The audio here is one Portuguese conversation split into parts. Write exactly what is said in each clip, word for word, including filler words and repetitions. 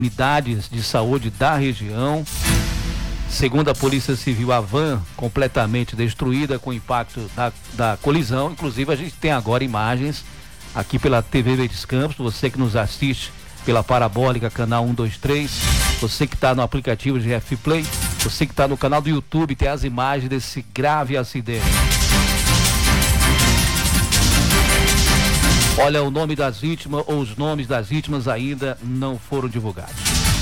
unidades de saúde da região. Segundo a Polícia Civil, a van completamente destruída com o impacto da, da colisão. Inclusive, a gente tem agora imagens aqui pela T V Verdes Campos. Você que nos assiste pela Parabólica, canal um dois três. Você que está no aplicativo G F Play. Você que está no canal do YouTube, tem as imagens desse grave acidente. Olha, o nome das vítimas ou os nomes das vítimas ainda não foram divulgados.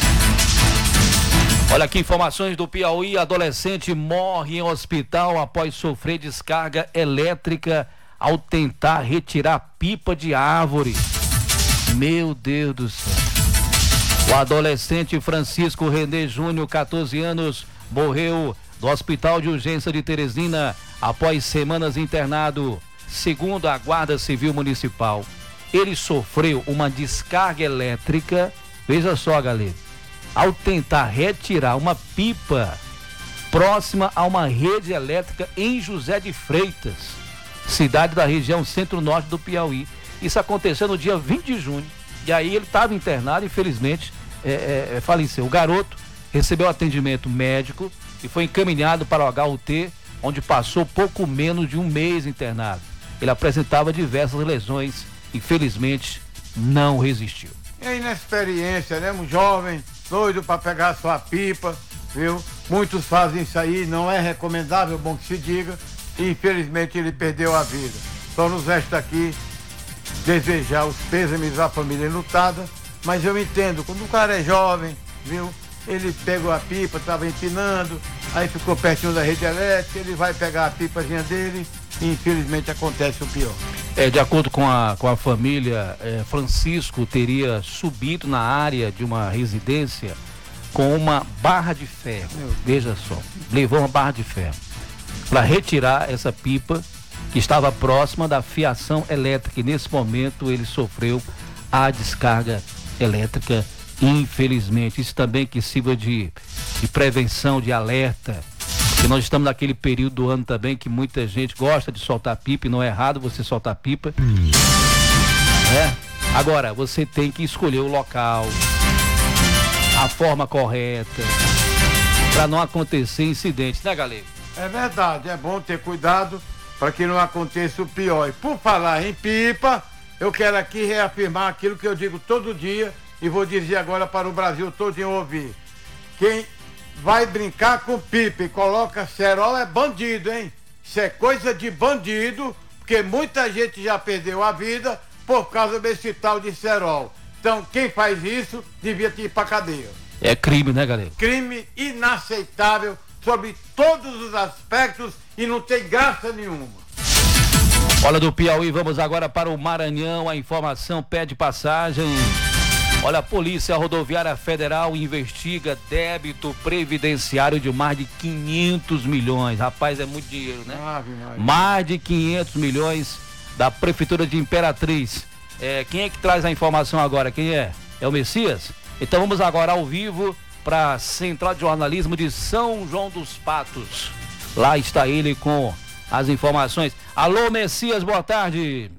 Olha aqui, informações do Piauí. Adolescente morre em hospital após sofrer descarga elétrica ao tentar retirar pipa de árvore. Meu Deus do céu. O adolescente Francisco René Júnior, catorze anos, morreu no Hospital de Urgência de Teresina após semanas internado. Segundo a Guarda Civil Municipal, ele sofreu uma descarga elétrica, veja só, galera, ao tentar retirar uma pipa próxima a uma rede elétrica em José de Freitas, cidade da região centro-norte do Piauí. Isso aconteceu no dia vinte de junho, e aí ele estava internado e infelizmente é, é, faleceu. O garoto recebeu atendimento médico e foi encaminhado para o H U T, onde passou pouco menos de um mês internado. Ele apresentava diversas lesões, infelizmente não resistiu. É inexperiência, né? Um jovem doido para pegar sua pipa, viu? Muitos fazem isso aí, não é recomendável, bom que se diga, e infelizmente ele perdeu a vida. Só nos resta aqui desejar os pêsames à família enlutada, mas eu entendo, quando o cara é jovem, viu? Ele pegou a pipa, estava empinando, aí ficou pertinho da rede elétrica, ele vai pegar a pipazinha dele e infelizmente acontece o pior. É, de acordo com a, com a família, é, Francisco teria subido na área de uma residência com uma barra de ferro. Veja só, levou uma barra de ferro para retirar essa pipa que estava próxima da fiação elétrica, e nesse momento ele sofreu a descarga elétrica, infelizmente. Isso também que sirva de, de prevenção, de alerta, porque nós estamos naquele período do ano também que muita gente gosta de soltar pipa, e não é errado você soltar pipa, né? Agora, você tem que escolher o local, a forma correta, para não acontecer incidentes, né, galera? É verdade, é bom ter cuidado para que não aconteça o pior. E por falar em pipa, eu quero aqui reafirmar aquilo que eu digo todo dia e vou dizer agora para o Brasil todo ouvir. Quem vai brincar com pipa e coloca cerol é bandido, hein? Isso é coisa de bandido, porque muita gente já perdeu a vida por causa desse tal de cerol. Então, quem faz isso devia ir para cadeia. É crime, né, galera? Crime inaceitável sobre todos os aspectos e não tem graça nenhuma. Olha, do Piauí, vamos agora para o Maranhão. A informação pede passagem. Olha, a Polícia Rodoviária Federal investiga débito previdenciário de mais de quinhentos milhões. Rapaz, é muito dinheiro, né? Ah, mais de quinhentos milhões da Prefeitura de Imperatriz. É, quem é que traz a informação agora? Quem é? É o Messias? Então vamos agora ao vivo para a Central de Jornalismo de São João dos Patos. Lá está ele com as informações. Alô, Messias, boa tarde.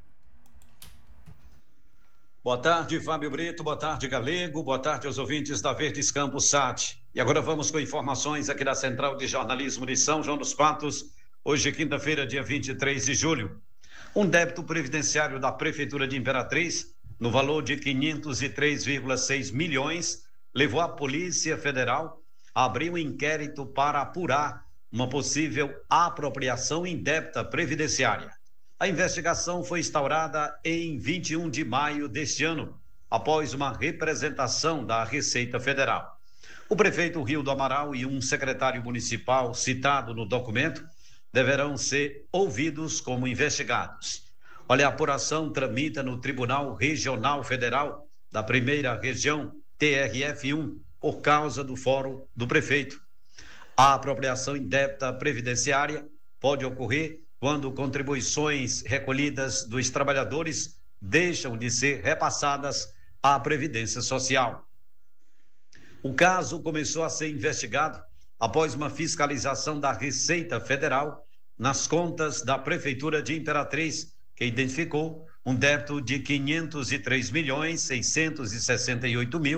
Boa tarde, Fábio Brito, boa tarde, Galego, boa tarde aos ouvintes da Verdes Campos Sat. E agora vamos com informações aqui da Central de Jornalismo de São João dos Patos, hoje quinta-feira, dia vinte e três de julho. Um débito previdenciário da Prefeitura de Imperatriz, no valor de quinhentos e três vírgula seis milhões, levou a Polícia Federal a abrir um inquérito para apurar uma possível apropriação indébita previdenciária. A investigação foi instaurada em vinte e um de maio deste ano, após uma representação da Receita Federal. O prefeito Rio do Amaral e um secretário municipal citado no documento deverão ser ouvidos como investigados. Olha, a apuração tramita no Tribunal Regional Federal da Primeira Região, T R F um, por causa do fórum do prefeito. A apropriação indébita previdenciária pode ocorrer quando contribuições recolhidas dos trabalhadores deixam de ser repassadas à Previdência Social. O caso começou a ser investigado após uma fiscalização da Receita Federal nas contas da Prefeitura de Imperatriz, que identificou um débito de quinhentos e três milhões seiscentos e sessenta e oito mil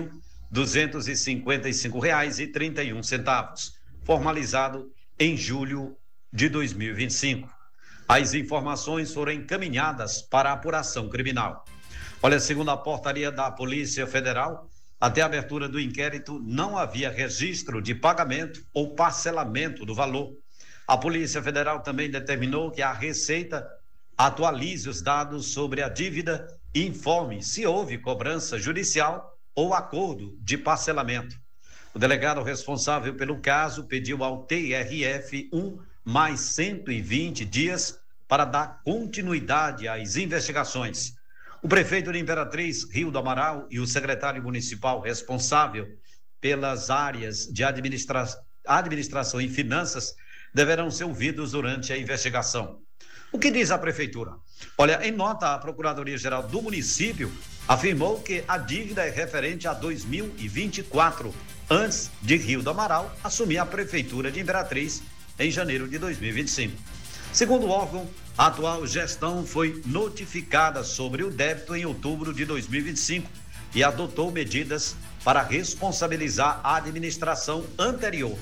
duzentos e cinquenta e cinco reais e trinta e um centavos, formalizado em julho de dois mil e vinte e cinco. As informações foram encaminhadas para a apuração criminal. Olha, segundo a portaria da Polícia Federal, até a abertura do inquérito não havia registro de pagamento ou parcelamento do valor. A Polícia Federal também determinou que a Receita atualize os dados sobre a dívida e informe se houve cobrança judicial ou acordo de parcelamento. O delegado responsável pelo caso pediu ao T R F um mais cento e vinte dias para dar continuidade às investigações. O prefeito de Imperatriz, Rio do Amaral, e o secretário municipal responsável pelas áreas de administra... administração e finanças deverão ser ouvidos durante a investigação. O que diz a prefeitura? Olha, em nota, a Procuradoria-Geral do município afirmou que a dívida é referente a dois mil e vinte e quatro, antes de Rio do Amaral assumir a prefeitura de Imperatriz em janeiro de dois mil e vinte e cinco. Segundo o órgão, a atual gestão foi notificada sobre o débito em outubro de dois mil e vinte e cinco e adotou medidas para responsabilizar a administração anterior.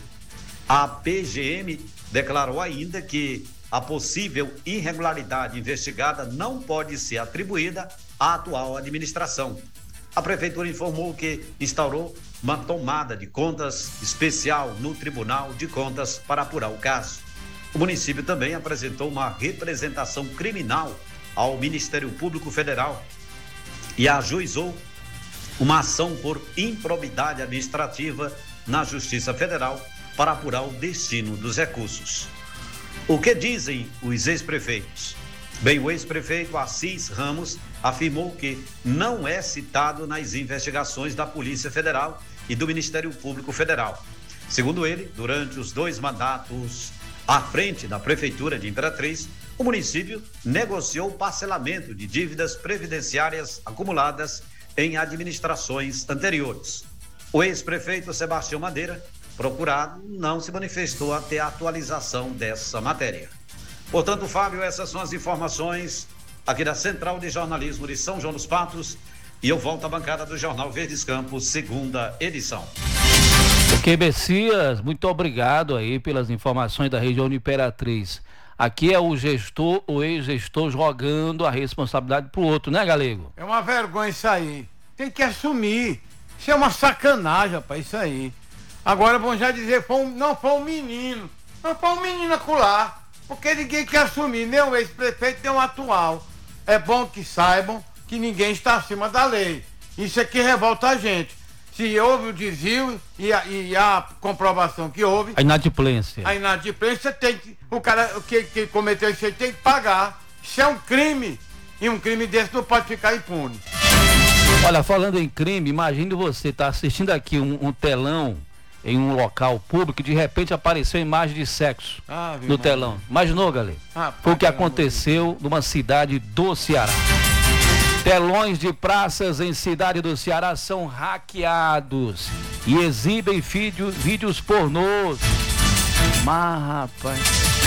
A P G M declarou ainda que a possível irregularidade investigada não pode ser atribuída à atual administração. A prefeitura informou que instaurou uma tomada de contas especial no Tribunal de Contas para apurar o caso. O município também apresentou uma representação criminal ao Ministério Público Federal e ajuizou uma ação por improbidade administrativa na Justiça Federal para apurar o destino dos recursos. O que dizem os ex-prefeitos? Bem, o ex-prefeito Assis Ramos afirmou que não é citado nas investigações da Polícia Federal e do Ministério Público Federal. Segundo ele, durante os dois mandatos à frente da Prefeitura de Imperatriz, o município negociou o parcelamento de dívidas previdenciárias acumuladas em administrações anteriores. O ex-prefeito Sebastião Madeira, procurado, não se manifestou até a atualização dessa matéria. Portanto, Fábio, essas são as informações aqui da Central de Jornalismo de São João dos Patos, e eu volto à bancada do Jornal Verdes Campos, segunda edição. Ok, Messias, muito obrigado aí pelas informações da região de Imperatriz. Aqui é o gestor, o ex-gestor jogando a responsabilidade pro outro, né, Galego? É uma vergonha isso aí. Tem que assumir. Isso é uma sacanagem, rapaz, isso aí. Agora vão já dizer, foi um, não foi um menino. Não foi um menino acolá. Porque ninguém quer assumir, nem o ex-prefeito, nem o atual. É bom que saibam que ninguém está acima da lei. Isso é que revolta a gente. Se houve o desvio e a, e a comprovação que houve... A inadimplência. A inadimplência tem que... O cara que, que cometeu isso aí tem que pagar. Isso é um crime. E um crime desse não pode ficar impune. Olha, falando em crime, imagine você estar tá assistindo aqui um, um telão em um local público e de repente apareceu imagem de sexo ah, no telão. Imaginou, galera? Ah, Foi o que aconteceu numa cidade do Ceará. Telões de praças em cidade do Ceará são hackeados e exibem vídeo, vídeos pornôs. Mas, rapaz,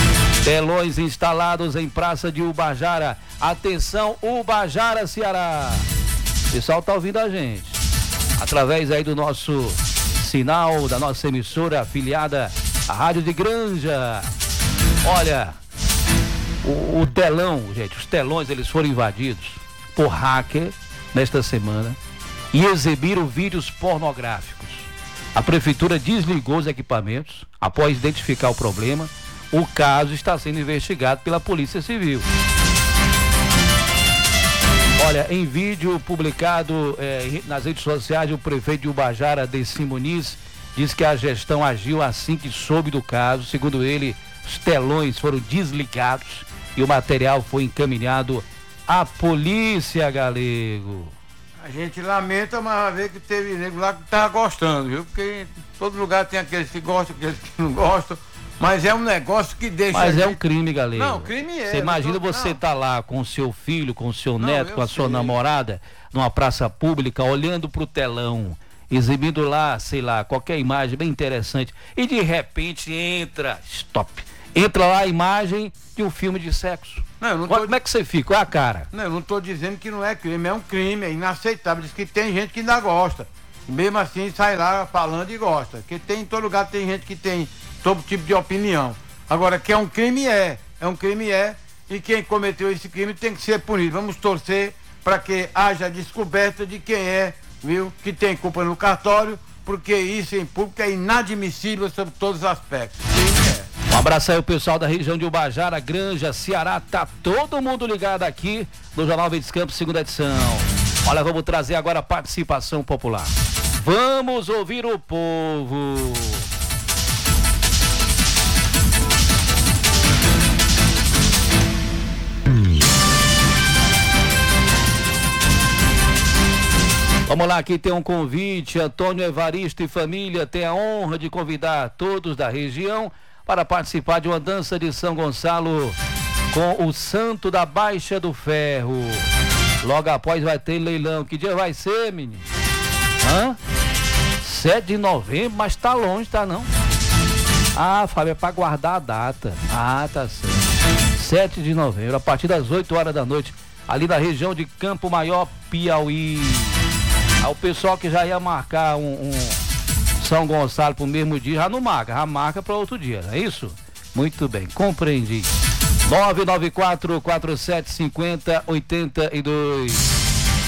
telões instalados em praça de Ubajara. Atenção, Ubajara, Ceará. O pessoal tá ouvindo a gente. Através aí do nosso sinal, da nossa emissora afiliada à Rádio de Granja. Olha, o, o telão, gente, os telões, eles foram invadidos por hacker nesta semana e exibiram vídeos pornográficos. A prefeitura desligou os equipamentos após identificar o problema. O caso está sendo investigado pela Polícia Civil. Olha, em vídeo publicado eh, nas redes sociais, o prefeito de Ubajara, Deci Muniz, diz que a gestão agiu assim que soube do caso. Segundo ele, os telões foram desligados e o material foi encaminhado à polícia, Galego. A gente lamenta, mas vai ver que teve nego lá que tava gostando, viu? Porque em todo lugar tem aqueles que gostam, aqueles que não gostam. Mas é um negócio que deixa... Mas gente... é um crime, Galego. Não, crime é. Você imagina tô... você tá lá com o seu filho, com o seu não, neto, com a sua sei. namorada, numa praça pública, olhando pro telão, exibindo lá, sei lá, qualquer imagem bem interessante, e de repente entra, stop, entra lá a imagem de um filme de sexo. Não, eu não tô... Como é que você fica? Olha a cara. Não, eu não tô dizendo que não é crime, é um crime, é inaceitável. Diz que tem gente que ainda gosta. mesmo assim sai lá falando e gosta. Porque tem, em todo lugar tem gente que tem todo tipo de opinião. Agora, que é um crime, é. É um crime, é. E quem cometeu esse crime tem que ser punido. Vamos torcer para que haja descoberta de quem é, viu, que tem culpa no cartório, porque isso em público é inadmissível sob todos os aspectos. Crime é. Um abraço aí o pessoal da região de Ubajara, Granja, Ceará, tá todo mundo ligado aqui no Jornal Verdes Campos, segunda edição. Olha, vamos trazer agora a participação popular. Vamos ouvir o povo. Vamos lá, aqui tem um convite. Antônio Evaristo e família tem a honra de convidar todos da região para participar de uma dança de São Gonçalo com o Santo da Baixa do Ferro. Logo após vai ter leilão. Que dia vai ser, menino? Hã? sete de novembro, mas tá longe, tá não? Ah, Fábio, é para guardar a data. Ah, tá certo. sete de novembro, a partir das oito horas da noite, ali na região de Campo Maior, Piauí. Ah, o pessoal que já ia marcar um, um São Gonçalo pro mesmo dia, já não marca, já marca para outro dia, não é isso? Muito bem, compreendi. nove nove quatro, quatro sete cinco zero, oito dois.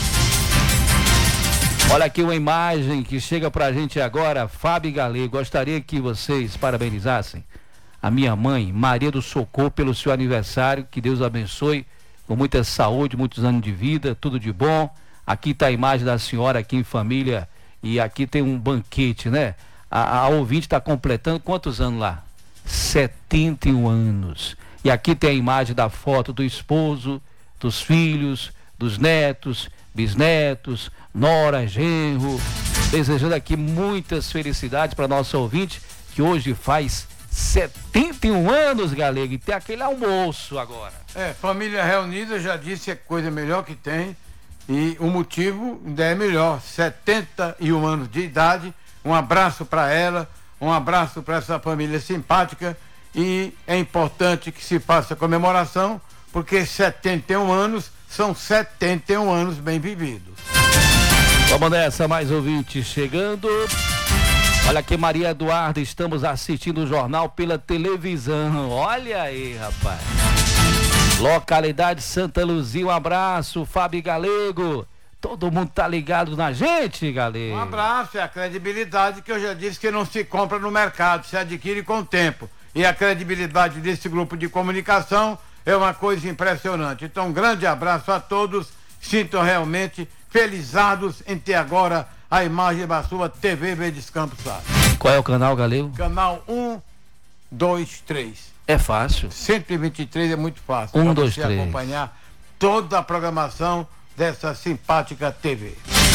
Olha aqui uma imagem que chega pra gente agora, Fábio Galego. Gostaria que vocês parabenizassem a minha mãe, Maria do Socorro, pelo seu aniversário. Que Deus abençoe, com muita saúde, muitos anos de vida, tudo de bom. Aqui está a imagem da senhora aqui em família e aqui tem um banquete, né? A, a ouvinte está completando quantos anos lá? setenta e um anos. E aqui tem a imagem da foto do esposo, dos filhos, dos netos, bisnetos, nora, genro. Desejando aqui muitas felicidades para nossa ouvinte, que hoje faz setenta e um anos, Galego, e tem aquele almoço agora. É, família reunida, já disse, é coisa melhor que tem. E o motivo ainda é melhor, setenta e um anos de idade. Um abraço para ela, um abraço para essa família simpática. E é importante que se faça a comemoração, porque setenta e um anos são setenta e um anos bem vividos. Vamos nessa, mais ouvintes chegando. Olha aqui, Maria Eduarda, estamos assistindo o jornal pela televisão. Olha aí, rapaz. Localidade Santa Luzia, um abraço, Fábio Galego. Todo mundo tá ligado na gente, Galego. Um abraço, é a credibilidade que eu já disse que não se compra no mercado, se adquire com o tempo. E a credibilidade desse grupo de comunicação é uma coisa impressionante. Então, um grande abraço a todos. Sintam realmente felizados em ter agora a imagem da sua T V Verdes Campos. Qual é o canal, Galego? Canal um, dois, três. É fácil. cento e vinte e três é muito fácil. Um, dois, você três. Acompanhar toda a programação dessa simpática T V.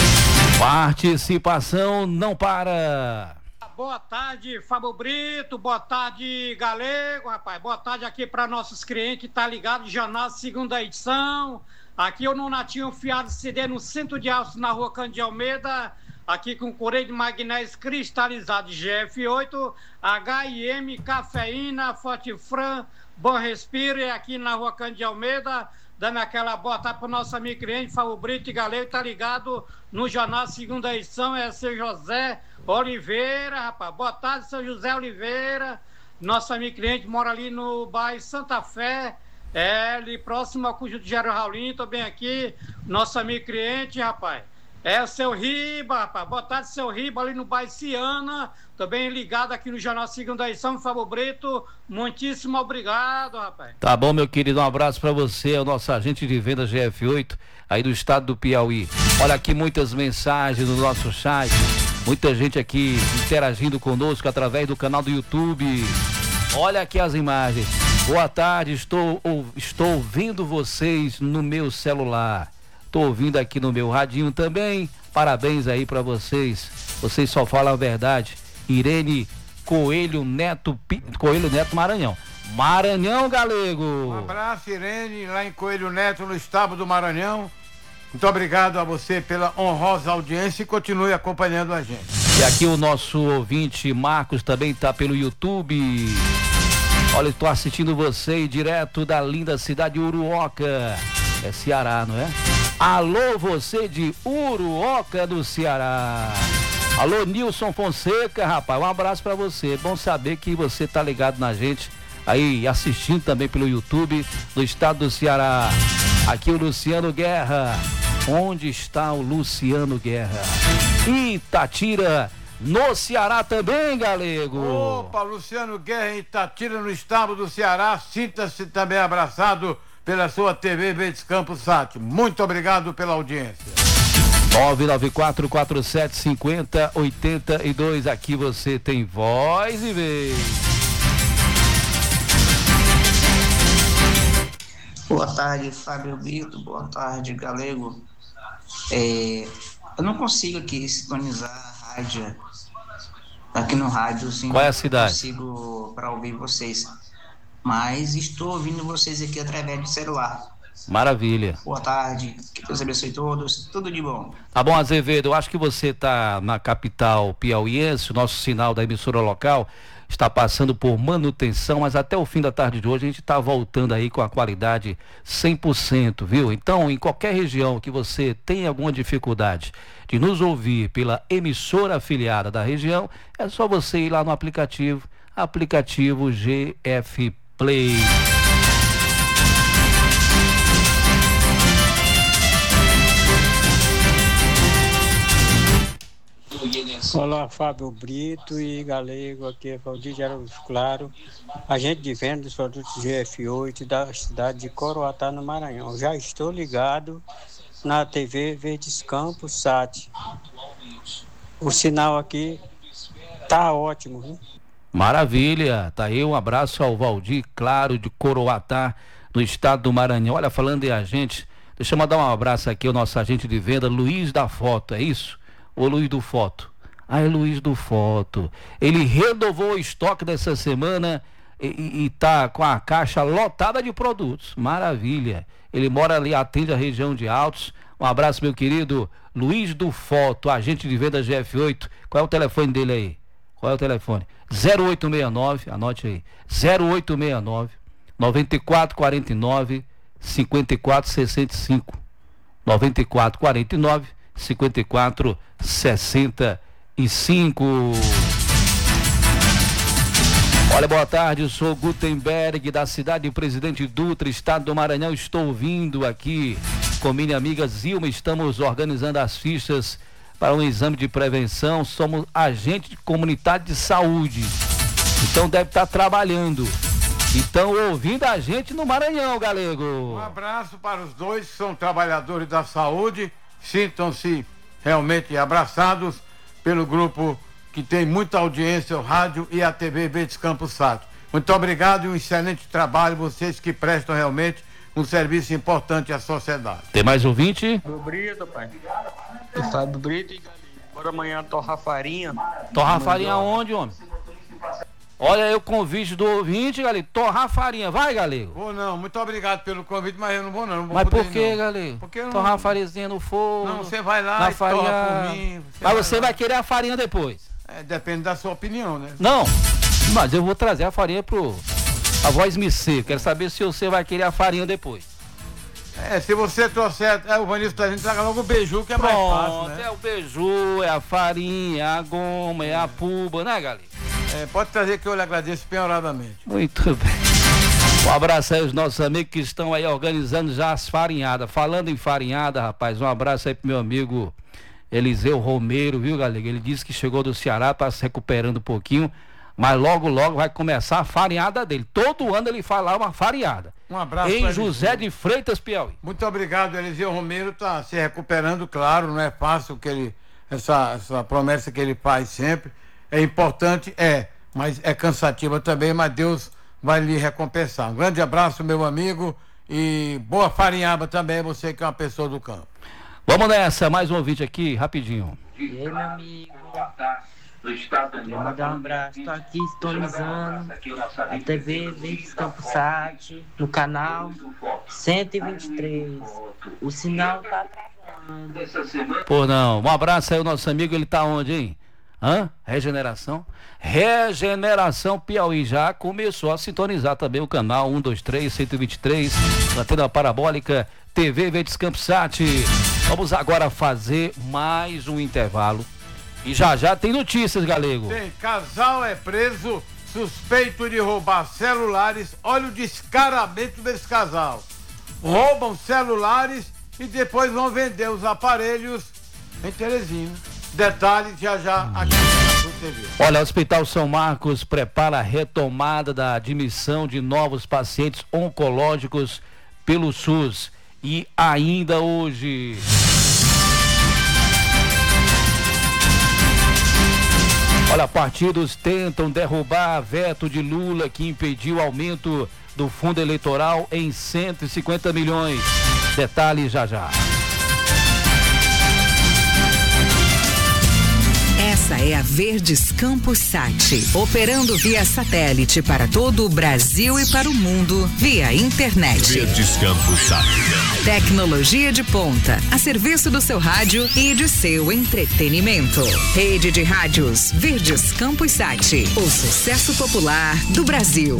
Participação não para. Boa tarde, Fábio Brito. Boa tarde, Galego, rapaz. Boa tarde aqui para nossos clientes, tá ligado? Jornal segunda edição. Aqui eu não Natinho Fiado C D no Centro de Aço, na rua Cândido de Almeida. Aqui com coreia de magnésio cristalizado G F oito, H I M, cafeína, Fortifran, Bom Respiro. E aqui na rua Cândido de Almeida, dando aquela boa tarde para o nosso amigo cliente, Fábio Brito e Galego, tá ligado no jornal segunda edição. É seu José Oliveira, rapaz. Boa tarde, seu José Oliveira. Nosso amigo cliente mora ali no bairro Santa Fé, é ali próximo ao Cujo de Gero Raulinho. Tô bem aqui, nosso amigo cliente, rapaz. É o seu Riba, rapaz. Boa tarde, seu Riba, ali no bairro Ciana. Tô bem ligado aqui no jornal segunda edição, Fábio Brito. Muitíssimo obrigado, rapaz. Tá bom, meu querido, um abraço para você, é o nosso agente de venda G F oito, aí do estado do Piauí. Olha aqui muitas mensagens no nosso chat, muita gente aqui interagindo conosco através do canal do YouTube. Olha aqui as imagens. Boa tarde, estou, ou, estou ouvindo vocês no meu celular. Estou ouvindo aqui no meu radinho também. Parabéns aí para vocês. Vocês só falam a verdade. Irene Coelho Neto, Coelho Neto Maranhão. Maranhão, Galego. Um abraço, Irene, lá em Coelho Neto, no estado do Maranhão. Muito obrigado a você pela honrosa audiência e continue acompanhando a gente. E aqui o nosso ouvinte Marcos também está pelo YouTube. Olha, estou assistindo você direto da linda cidade de Uruoca. É Ceará, não é? Alô, você de Uruoca do Ceará. Alô, Nilson Fonseca, rapaz, um abraço pra você. É bom saber que você tá ligado na gente aí, assistindo também pelo YouTube do estado do Ceará. Aqui o Luciano Guerra. Onde está o Luciano Guerra? Itatira, no Ceará também, Galego. Opa, Luciano Guerra em Itatira, no estado do Ceará. Sinta-se também abraçado pela sua T V Verdes Campos Sat. Muito obrigado pela audiência. nove nove quatro quatro sete cinco zero oito dois. Aqui você tem voz e vez. Boa tarde, Fábio Brito. Boa tarde, Galego. É, eu não consigo aqui sintonizar a rádio, aqui no rádio, assim. Qual é a cidade? Não consigo para ouvir vocês, mas estou ouvindo vocês aqui através do celular. Maravilha. Boa tarde, que Deus abençoe todos, tudo de bom. Tá bom, Azevedo, eu acho que você tá na capital piauiense, o nosso sinal da emissora local está passando por manutenção, mas até o fim da tarde de hoje a gente está voltando aí com a qualidade cem por cento, viu? Então, em qualquer região que você tenha alguma dificuldade de nos ouvir pela emissora afiliada da região, é só você ir lá no aplicativo, aplicativo G F Play. Olá, Fábio Brito e Galego, aqui é Valdir de Araújo Claro, agente de venda dos produtos G F oito da cidade de Coroatá, no Maranhão. Já estou ligado na T V Verdes Campos Sat. O sinal aqui tá ótimo, viu? Maravilha, tá aí um abraço ao Valdir Claro de Coroatá, no estado do Maranhão. Olha, falando em agente, deixa eu mandar um abraço aqui ao nosso agente de venda, Luiz da Foto, é isso? Ô Luiz do Foto. Ah, é Luiz do Foto. Ele renovou o estoque dessa semana e, e, e tá com a caixa lotada de produtos. Maravilha. Ele mora ali, atende a região de Altos. Um abraço, meu querido Luiz do Foto, agente de venda G F oito. Qual é o telefone dele aí? Qual é o telefone? zero oito seis nove, anote aí. zero oito seis nove, nove quatro quatro nove, cinco quatro seis cinco. nove quatro quatro nove, cinco quatro seis cinco. Olha, boa tarde, eu sou Gutenberg, da cidade de Presidente Dutra, estado do Maranhão. Estou vindo aqui com minha amiga Zilma, estamos organizando as fichas para um exame de prevenção. Somos agente de comunidade de saúde, então deve estar trabalhando. Então, ouvindo a gente no Maranhão, Galego. Um abraço para os dois que são trabalhadores da saúde. Sintam-se realmente abraçados pelo grupo que tem muita audiência, o rádio e a T V Verdes Campos Sat. Muito obrigado e um excelente trabalho, vocês que prestam realmente um serviço importante à sociedade. Tem mais ouvinte? Fábio Brito, pai. Fábio Brito e Galego. Bora amanhã torrar farinha. Torrar farinha onde, homem? Olha aí o convite do ouvinte, Galego. Torrar farinha. Vai, Galego. Vou não, muito obrigado pelo convite, mas eu não vou não. não vou mas poder, por que, não. Galego? Porque eu não... Torrar a farinha no fogo. Não, você vai lá na e farinha... torra por mim. Você mas vai você lá. vai querer a farinha depois. É, depende da sua opinião, né? Não, mas eu vou trazer a farinha pro... A voz me seca. Quero saber se você vai querer a farinha depois. É, se você trouxer, é, o Vanilson tá dizendo, traga logo o beiju, que é mais fácil, né? É o beiju, é a farinha, é a goma, é a puba, né, Galego? É, pode trazer que eu lhe agradeço penhoradamente. Muito bem. Um abraço aí aos nossos amigos que estão aí organizando já as farinhadas. Falando em farinhada, rapaz, um abraço aí pro meu amigo Eliseu Romero, viu, Galego? Ele disse que chegou do Ceará, tá se recuperando um pouquinho, mas logo, logo vai começar a farinhada dele. Todo ano ele faz lá uma farinhada. Um abraço em José de Freitas, Piauí. Muito obrigado, Eliseu Romero tá se recuperando, claro, não é fácil que ele, essa, essa promessa que ele faz sempre. É importante, é, mas é cansativa também, mas Deus vai lhe recompensar. Um grande abraço, meu amigo, e boa farinhada também, você que é uma pessoa do campo. Vamos nessa, mais um ouvinte aqui, rapidinho. E aí, meu amigo? Vou mandar um abraço, tô aqui sintonizando a T V Verdes Campos Sat, no canal cento e vinte e três. O sinal tá travando. Pô, não, um abraço aí ao nosso amigo, ele tá onde, hein? Hã? Regeneração? Regeneração Piauí já começou a sintonizar também o canal um dois três, cento e vinte e três, antena parabólica T V Verdes Campos Sat. Vamos agora fazer mais um intervalo. E já já tem notícias, Galego. Tem, casal é preso suspeito de roubar celulares. Olha o descaramento desse casal. Roubam celulares e depois vão vender os aparelhos em Teresina. Detalhes já já aqui na T V. Olha, o Hospital São Marcos prepara a retomada da admissão de novos pacientes oncológicos pelo SUS. E ainda hoje... Olha, partidos tentam derrubar veto de Lula que impediu o aumento do fundo eleitoral em cento e cinquenta milhões. Detalhes já já. Essa é a Verdes Campos Sat, operando via satélite para todo o Brasil e para o mundo via internet. Verdes Campos Sat. Tecnologia de ponta, a serviço do seu rádio e de seu entretenimento. Rede de rádios Verdes Campos Sat, o sucesso popular do Brasil.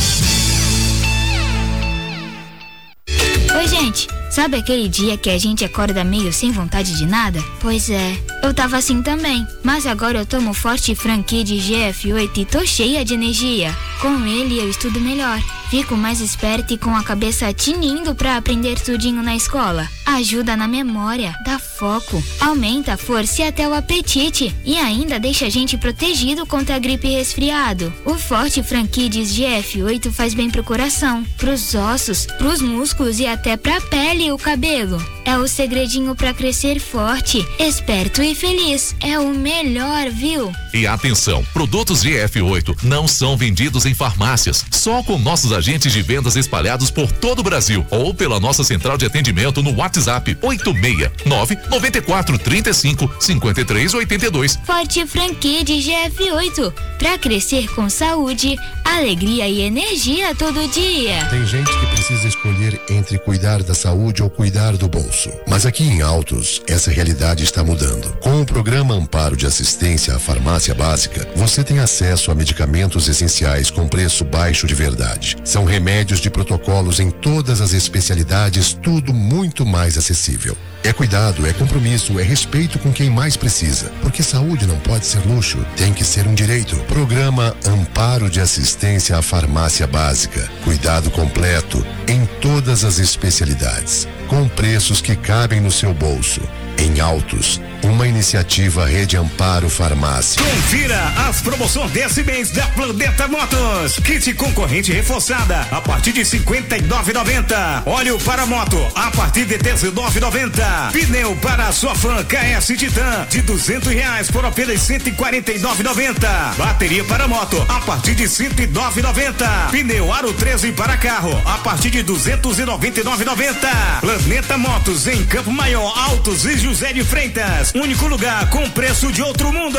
Oi, gente. Sabe aquele dia que a gente acorda meio sem vontade de nada? Pois é, eu tava assim também. Mas agora eu tomo Forte Franqui de G F oito e tô cheia de energia. Com ele eu estudo melhor. Fico mais esperta e com a cabeça tinindo pra aprender tudinho na escola. Ajuda na memória, dá foco, aumenta a força e até o apetite. E ainda deixa a gente protegido contra a gripe e resfriado. O Forte Franquides G F oito faz bem pro coração, pros ossos, pros músculos e até pra pele e o cabelo. É o segredinho pra crescer forte, esperto e feliz. É o melhor, viu? E atenção, produtos G F oito não são vendidos em farmácias, só com nossos agentes de vendas espalhados por todo o Brasil ou pela nossa central de atendimento no WhatsApp oito seis nove nove quatro três cinco cinco três oito dois. Forte Franquia de G F oito, pra crescer com saúde, alegria e energia todo dia. Tem gente que precisa escolher entre cuidar da saúde ou cuidar do bolso. Mas aqui em Altos, essa realidade está mudando. Com o programa Amparo de Assistência à Farmácia Básica, você tem acesso a medicamentos essenciais com preço baixo de verdade. São remédios de protocolos em todas as especialidades, tudo muito mais acessível. É cuidado, é compromisso, é respeito com quem mais precisa. Porque saúde não pode ser luxo, tem que ser um direito. Programa Amparo de Assistência à Farmácia Básica. Cuidado completo em todas as especialidades. Com preços que cabem no seu bolso. Em Altos, uma iniciativa Rede Amparo Farmácia. Confira as promoções desse mês da Planeta Motos. Kit concorrente reforçada a partir de cinquenta e nove reais e noventa centavos. Óleo para moto a partir de dezenove reais e noventa centavos. Pneu para a sua Fan K S Titan de duzentos reais por apenas cento e quarenta e nove reais e noventa centavos. Bateria para moto a partir de cento e nove reais e noventa centavos. Pneu Aro treze para carro a partir de duzentos e noventa e nove reais e noventa centavos. Planeta Motos em Campo Maior, Altos e José de Freitas. Único lugar com preço de outro mundo.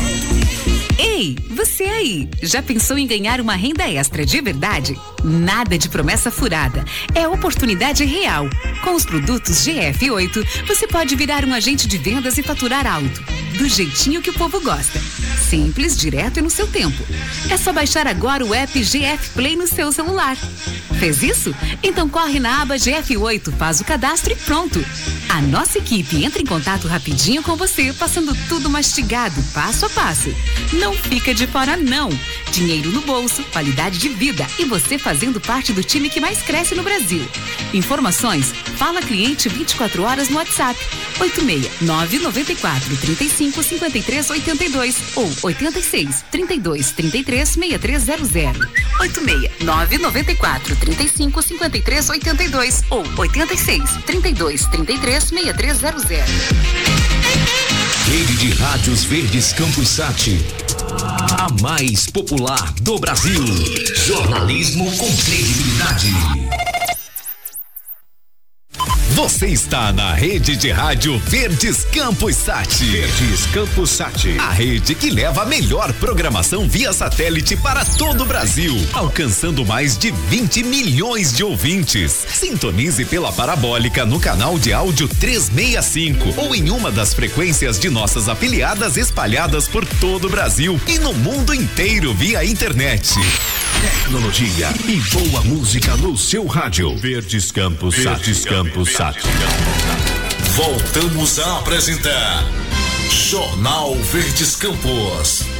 Ei, você aí, já pensou em ganhar uma renda extra de verdade? Nada de promessa furada, é oportunidade real. Com os produtos G F oito, você pode virar um agente de vendas e faturar alto, do jeitinho que o povo gosta. Simples, direto e no seu tempo. É só baixar agora o app G F Play no seu celular. Fez isso? Então corre na aba G F oito, faz o cadastro e pronto. A nossa equipe entra em contato rapidinho com você, passando tudo mastigado, passo a passo. Não fica de fora não. Dinheiro no bolso, qualidade de vida e você fazendo parte do time que mais cresce no Brasil. Informações, fala cliente vinte e quatro horas no WhatsApp oito seis nove nove quatro três cinco cinco três oito dois ou oito seis, trinta e dois, trinta e três, sessenta e três zero zero. oito seis nove nove quatro três cinco cinco três oito dois ou oito seis, trinta e dois, trinta e três, sessenta e três zero zero. Rede de Rádios Verdes Campos Sat, a mais popular do Brasil. Jornalismo com credibilidade. Você está na Rede de Rádio Verdes Campos Sat. Verdes Campos Sat, a rede que leva a melhor programação via satélite para todo o Brasil, alcançando mais de vinte milhões de ouvintes. Sintonize pela parabólica no canal de áudio trezentos e sessenta e cinco ou em uma das frequências de nossas afiliadas espalhadas por todo o Brasil e no mundo inteiro via internet. Tecnologia e boa música no seu rádio. Verdes Campos Sat. Verdes Campos Sat. Voltamos a apresentar Jornal Verdes Campos.